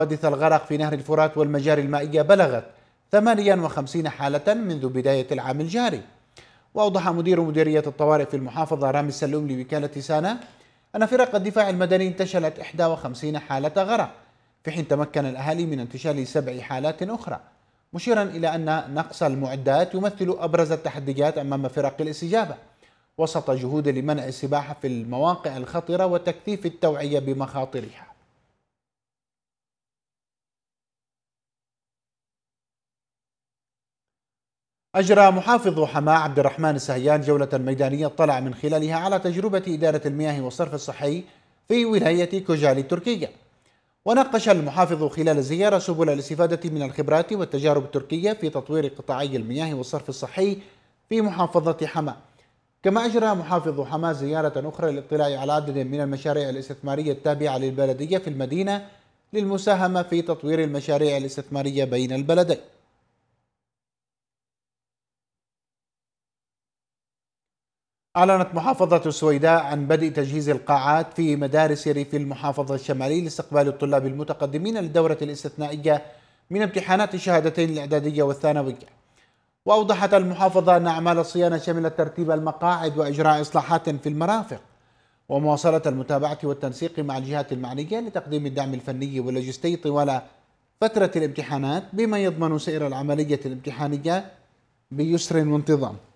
حوادث الغرق في نهر الفرات والمجاري المائية بلغت 58 حالة منذ بداية العام الجاري. وأوضح مدير مديرية الطوارئ في المحافظة رامي السلوم لوكالة سانا أن فرق الدفاع المدني انتشلت 51 حالة غرق، في حين تمكن الأهالي من انتشال 7 حالات أخرى، مشيرا إلى أن نقص المعدات يمثل أبرز التحديات أمام فرق الاستجابة وسط جهود لمنع السباحة في المواقع الخطرة وتكثيف التوعية بمخاطرها. أجرى محافظ حماة عبد الرحمن السهيان جولة ميدانية طلع من خلالها على تجربة إدارة المياه والصرف الصحي في ولاية كوجالي التركية. وناقش المحافظ خلال الزيارة سبل الاستفادة من الخبرات والتجارب التركية في تطوير قطاعي المياه والصرف الصحي في محافظة حماة. كما أجرى محافظ حماة زيارة أخرى للاطلاع على عدد من المشاريع الاستثمارية التابعة للبلدية في المدينة للمساهمة في تطوير المشاريع الاستثمارية بين البلدين. أعلنت محافظة السويداء عن بدء تجهيز القاعات في مدارس ريف المحافظة الشمالي لاستقبال الطلاب المتقدمين للدورة الاستثنائية من امتحانات الشهادتين الإعدادية والثانوية. وأوضحت المحافظة أن أعمال الصيانة شملت ترتيب المقاعد وإجراء إصلاحات في المرافق ومواصلة المتابعة والتنسيق مع الجهات المعنية لتقديم الدعم الفني واللوجستي طوال فترة الامتحانات، بما يضمن سير العملية الامتحانية بيسر وانتظام.